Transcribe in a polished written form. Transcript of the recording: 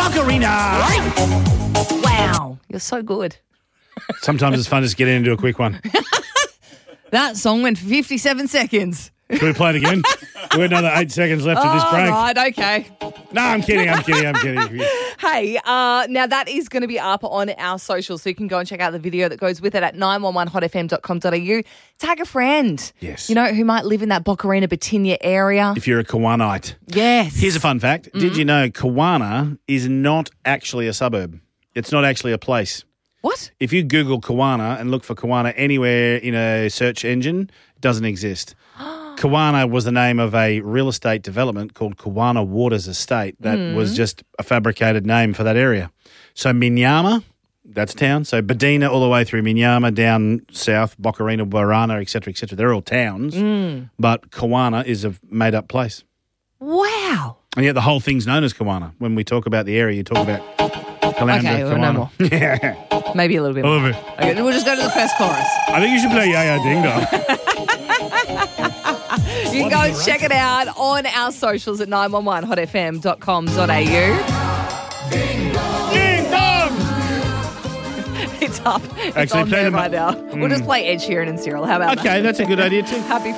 Boccarina. Wow, you're so good. Sometimes it's fun just getting into a quick one. That song went for 57 seconds. Can we play it again? We've another 8 seconds left of this break. Right, okay. No, I'm kidding. Hey, now that is going to be up on our socials, so you can go and check out the video that goes with it at 911hotfm.com.au. Tag a friend. Yes. You know, who might live in that Boccarina, Batinia area. If you're a Kawanite. Yes. Here's a fun fact. Did you know Kawana is not actually a suburb? It's not actually a place. What? If you Google Kawana and look for Kawana anywhere in a search engine, it doesn't exist. Kawana was the name of a real estate development called Kawana Waters Estate that was just a fabricated name for that area. So Minyama, that's town. So Badina all the way through Minyama, down south, Boccarina, Barana, et cetera, they're all towns. But Kawana is a made-up place. Wow. And yet the whole thing's known as Kawana. When we talk about the area, you talk about Caloundra, Okay, well, no more. Yeah. Maybe a little bit more. A little bit. Okay, we'll just go to the first chorus. I think you should play Yaya Ding Dong. You can go and check it out on our socials at 911hotfm.com.au. Ding Dong! It's up. It's Actually, on play there them right up. now. We'll just play Ed Sheeran and Cyril. How about that? Okay, that's a good idea too. Happy